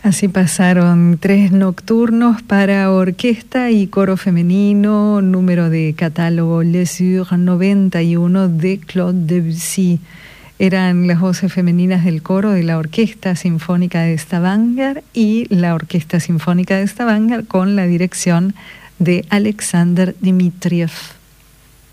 Así pasaron 3 nocturnos para orquesta y coro femenino, número de catálogo Les Yeux 91 de Claude Debussy. Eran las voces femeninas del coro de la Orquesta Sinfónica de Stavanger y la Orquesta Sinfónica de Stavanger con la dirección de Alexander Dmitriev.